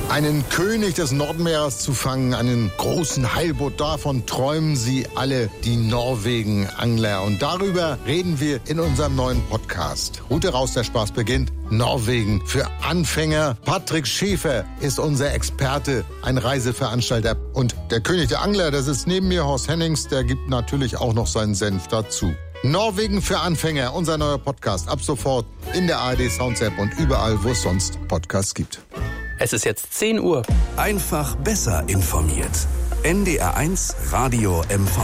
Einen König des Nordmeeres zu fangen, einen großen Heilbutt, davon träumen sie alle, die Norwegen-Angler. Und darüber reden wir in unserem neuen Podcast. Route raus, der Spaß beginnt. Norwegen für Anfänger. Patrick Schäfer ist unser Experte, ein Reiseveranstalter. Und der König der Angler, das ist neben mir Horst Hennings, der gibt natürlich auch noch seinen Senf dazu. Norwegen für Anfänger, unser neuer Podcast. Ab sofort in der ARD Sounds App und überall, wo es sonst Podcasts gibt. Es ist jetzt 10 Uhr. Einfach besser informiert. NDR1 Radio MV.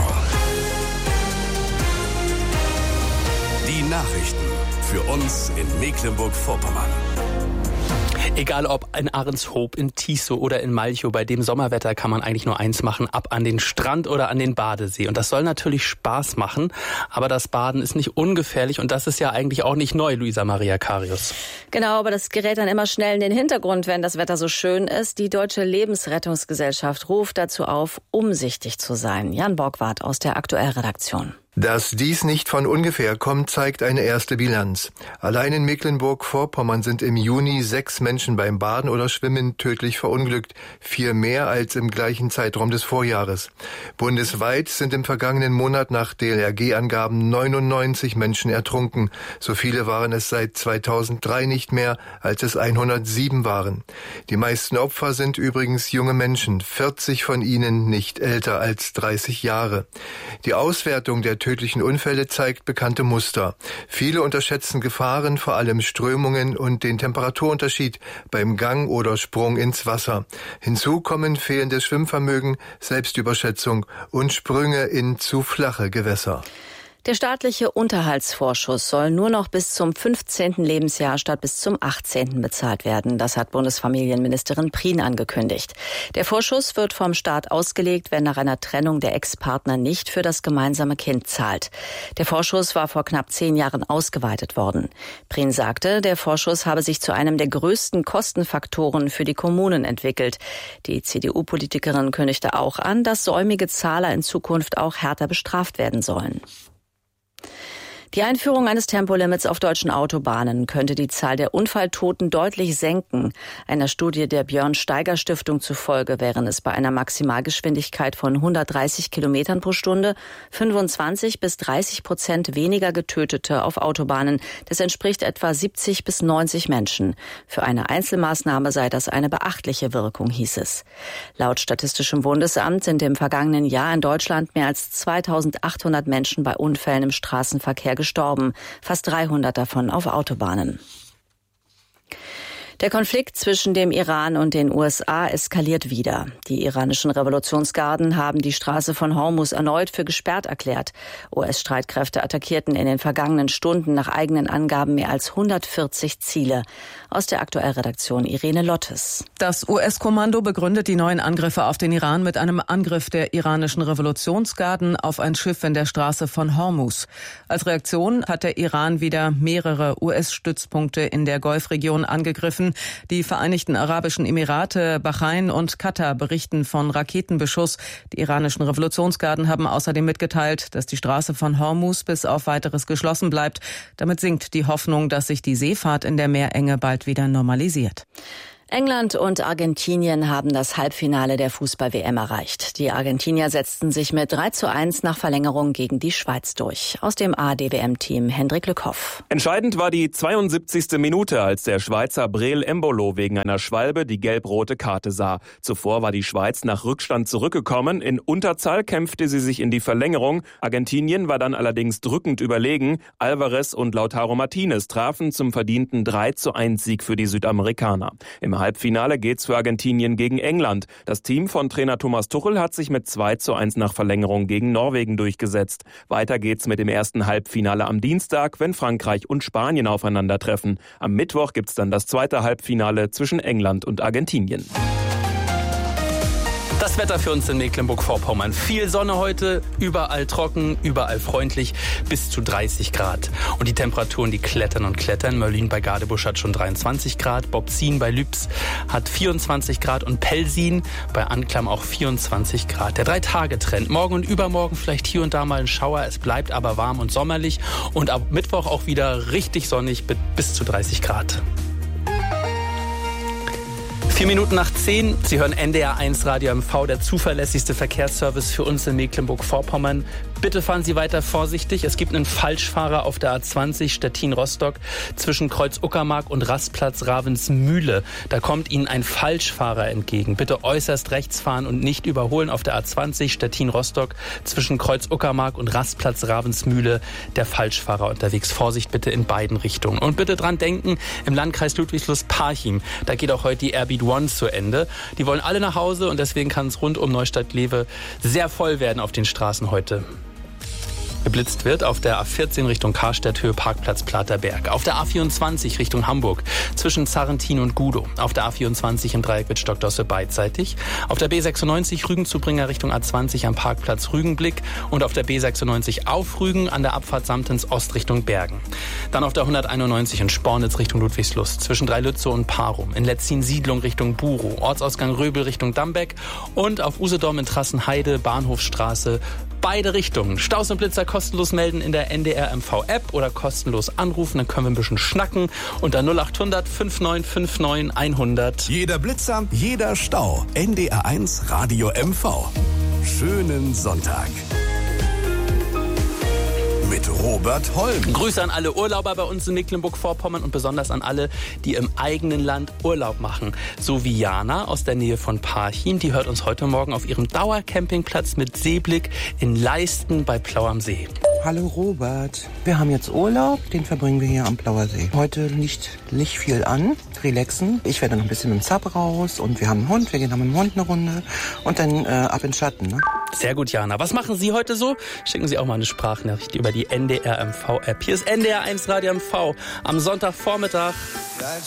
Die Nachrichten für uns in Mecklenburg-Vorpommern. Egal ob in Ahrenshoop, in Tisow oder in Malchow, bei dem Sommerwetter kann man eigentlich nur eins machen, ab an den Strand oder an den Badesee. Und das soll natürlich Spaß machen, aber das Baden ist nicht ungefährlich und das ist ja eigentlich auch nicht neu, Luisa Maria Karius. Genau, aber das gerät dann immer schnell in den Hintergrund, wenn das Wetter so schön ist. Die Deutsche Lebensrettungsgesellschaft ruft dazu auf, umsichtig zu sein. Jan Borgwardt aus der Aktuellredaktion. Dass dies nicht von ungefähr kommt, zeigt eine erste Bilanz. Allein in Mecklenburg-Vorpommern sind im Juni 6 Menschen beim Baden oder Schwimmen tödlich verunglückt, 4 mehr als im gleichen Zeitraum des Vorjahres. Bundesweit sind im vergangenen Monat nach DLRG-Angaben 99 Menschen ertrunken. So viele waren es seit 2003 nicht mehr, als es 107 waren. Die meisten Opfer sind übrigens junge Menschen, 40 von ihnen nicht älter als 30 Jahre. Die Auswertung der tödlichen Unfälle zeigt bekannte Muster. Viele unterschätzen Gefahren, vor allem Strömungen und den Temperaturunterschied beim Gang oder Sprung ins Wasser. Hinzu kommen fehlendes Schwimmvermögen, Selbstüberschätzung und Sprünge in zu flache Gewässer. Der staatliche Unterhaltsvorschuss soll nur noch bis zum 15. Lebensjahr statt bis zum 18. bezahlt werden. Das hat Bundesfamilienministerin Prien angekündigt. Der Vorschuss wird vom Staat ausgelegt, wenn nach einer Trennung der Ex-Partner nicht für das gemeinsame Kind zahlt. Der Vorschuss war vor knapp 10 Jahren ausgeweitet worden. Prien sagte, der Vorschuss habe sich zu einem der größten Kostenfaktoren für die Kommunen entwickelt. Die CDU-Politikerin kündigte auch an, dass säumige Zahler in Zukunft auch härter bestraft werden sollen. Die Einführung eines Tempolimits auf deutschen Autobahnen könnte die Zahl der Unfalltoten deutlich senken. Einer Studie der Björn-Steiger-Stiftung zufolge wären es bei einer Maximalgeschwindigkeit von 130 Kilometern pro Stunde 25-30% weniger Getötete auf Autobahnen. Das entspricht etwa 70 bis 90 Menschen. Für eine Einzelmaßnahme sei das eine beachtliche Wirkung, hieß es. Laut Statistischem Bundesamt sind im vergangenen Jahr in Deutschland mehr als 2800 Menschen bei Unfällen im Straßenverkehr gestorben, fast 300 davon auf Autobahnen. Der Konflikt zwischen dem Iran und den USA eskaliert wieder. Die iranischen Revolutionsgarden haben die Straße von Hormuz erneut für gesperrt erklärt. US-Streitkräfte attackierten in den vergangenen Stunden nach eigenen Angaben mehr als 140 Ziele. Aus der Aktuellredaktion Irene Lottes. Das US-Kommando begründet die neuen Angriffe auf den Iran mit einem Angriff der iranischen Revolutionsgarden auf ein Schiff in der Straße von Hormuz. Als Reaktion hat der Iran wieder mehrere US-Stützpunkte in der Golfregion angegriffen. Die Vereinigten Arabischen Emirate, Bahrain und Katar berichten von Raketenbeschuss. Die iranischen Revolutionsgarden haben außerdem mitgeteilt, dass die Straße von Hormuz bis auf Weiteres geschlossen bleibt. Damit sinkt die Hoffnung, dass sich die Seefahrt in der Meerenge bald wieder normalisiert. England und Argentinien haben das Halbfinale der Fußball-WM erreicht. Die Argentinier setzten sich mit 3:1 nach Verlängerung gegen die Schweiz durch. Aus dem ARD-WM-Team Hendrik Lückhoff. Entscheidend war die 72. Minute, als der Schweizer Breel Embolo wegen einer Schwalbe die gelb-rote Karte sah. Zuvor war die Schweiz nach Rückstand zurückgekommen. In Unterzahl kämpfte sie sich in die Verlängerung. Argentinien war dann allerdings drückend überlegen. Alvarez und Lautaro Martinez trafen zum verdienten 3:1-Sieg für die Südamerikaner. Im Halbfinale geht's für Argentinien gegen England. Das Team von Trainer Thomas Tuchel hat sich mit 2:1 nach Verlängerung gegen Norwegen durchgesetzt. Weiter geht's mit dem ersten Halbfinale am Dienstag, wenn Frankreich und Spanien aufeinandertreffen. Am Mittwoch gibt's dann das zweite Halbfinale zwischen England und Argentinien. Das Wetter für uns in Mecklenburg-Vorpommern. Viel Sonne heute, überall trocken, überall freundlich, bis zu 30 Grad. Und die Temperaturen, die klettern und klettern. Mörlin bei Gadebusch hat schon 23 Grad, Bobzin bei Lübs hat 24 Grad und Pelsin bei Anklam auch 24 Grad. Der 3-Tage-Trend. Morgen und übermorgen vielleicht hier und da mal ein Schauer. Es bleibt aber warm und sommerlich. Und ab Mittwoch auch wieder richtig sonnig bis zu 30 Grad. 4 Minuten nach 10. Sie hören NDR 1 Radio MV, der zuverlässigste Verkehrsservice für uns in Mecklenburg-Vorpommern. Bitte fahren Sie weiter vorsichtig. Es gibt einen Falschfahrer auf der A20 Stettin-Rostock zwischen Kreuz Uckermark und Rastplatz Ravensmühle. Da kommt Ihnen ein Falschfahrer entgegen. Bitte äußerst rechts fahren und nicht überholen auf der A20 Stettin-Rostock zwischen Kreuz Uckermark und Rastplatz Ravensmühle. Der Falschfahrer unterwegs. Vorsicht bitte in beiden Richtungen. Und bitte dran denken, im Landkreis Ludwigslust-Parchim, da geht auch heute die Airbeat One zu Ende. Die wollen alle nach Hause und deswegen kann es rund um Neustadt-Lewe sehr voll werden auf den Straßen heute. Geblitzt wird auf der A14 Richtung Karstadt, Höhe Parkplatz Platerberg. Auf der A24 Richtung Hamburg zwischen Zarrentin und Gudow. Auf der A24 im Dreieck mit Stockdosse beidseitig. Auf der B96 Rügen-Zubringer Richtung A20 am Parkplatz Rügenblick. Und auf der B96 auf Rügen an der Abfahrt Samtens Ost Richtung Bergen. Dann auf der 191 in Spornitz Richtung Ludwigslust zwischen Dreilützow und Parum. In Letzin-Siedlung Richtung Burow. Ortsausgang Röbel Richtung Dambeck. Und auf Usedom in Trassenheide, Bahnhofstraße. Beide Richtungen. Staus und Blitzer kostenlos melden in der NDR MV App oder kostenlos anrufen, dann können wir ein bisschen schnacken unter 0800 5959 100. Jeder Blitzer, jeder Stau. NDR 1 Radio MV. Schönen Sonntag. Mit Robert Holm. Grüße an alle Urlauber bei uns in Mecklenburg-Vorpommern und besonders an alle, die im eigenen Land Urlaub machen. So wie Jana aus der Nähe von Parchim. Die hört uns heute Morgen auf ihrem Dauercampingplatz mit Seeblick in Leisten bei Plau am See. Hallo Robert, wir haben jetzt Urlaub, den verbringen wir hier am Plauer See. Heute liegt viel an, relaxen. Ich werde noch ein bisschen mit dem Zap raus und wir haben einen Hund, wir gehen dann mit dem Hund eine Runde und dann ab in den Schatten. Ne? Sehr gut, Jana. Was machen Sie heute so? Schicken Sie auch mal eine Sprachnachricht über die NDR MV App. Hier ist NDR 1 Radio MV am Sonntagvormittag.